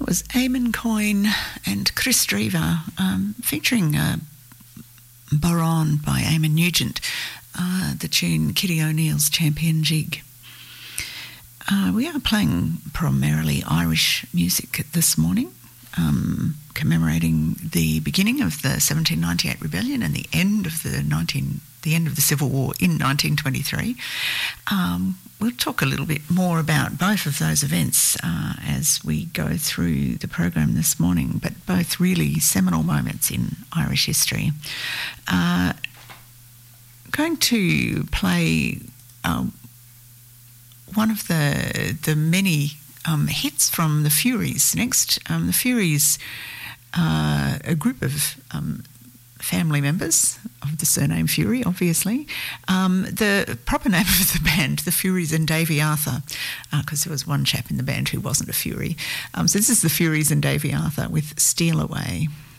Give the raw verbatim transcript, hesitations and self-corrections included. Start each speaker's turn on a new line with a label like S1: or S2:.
S1: It was Eamon Coyne and Chris Drever, um, featuring uh, Baron by Eamon Nugent, uh, the tune Kitty O'Neill's Champion Jig. Uh, we are playing primarily Irish music this morning, um, commemorating the beginning of the seventeen ninety-eight rebellion and the end of the nineteen the end of the Civil War in nineteen twenty-three. Um, we'll talk a little bit more about both of those events uh, as we go through the program this morning, but both really seminal moments in Irish history. Uh, going to play uh, one of the the many um, hits from the Furies next. Um, the Furies, uh, a group of um, family members of the surname Fury, obviously. Um, the proper name of the band, the Furies and Davy Arthur, because uh, there was one chap in the band who wasn't a Fury. Um, so this is the Furies and Davy Arthur with Steal Away.